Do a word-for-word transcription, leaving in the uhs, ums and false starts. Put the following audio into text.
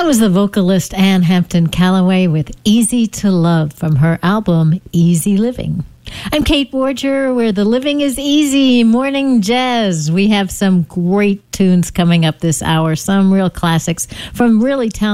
That was the vocalist Ann Hampton Callaway with Easy to Love from her album Easy Living. I'm Kate Borger, where the living is easy. Morning jazz. We have some great tunes coming up this hour, some real classics from really talented